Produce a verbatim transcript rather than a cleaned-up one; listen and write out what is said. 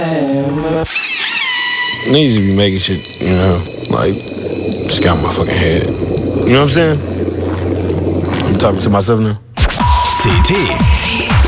Niggas be making shit, you know, like, just got my fucking head. You know what I'm saying? I'm talking to myself now. C T